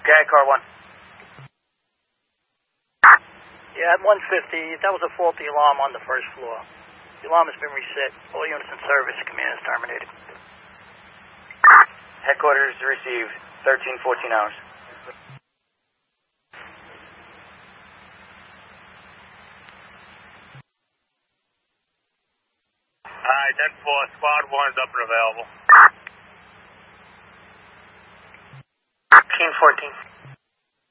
Okay, car 1. Yeah, at 150, that was a faulty alarm on the first floor. The alarm has been reset. All units in service. Command is terminated. Headquarters received 13-14 hours. Alright, 10-4, squad 1 is up and available. 13-14.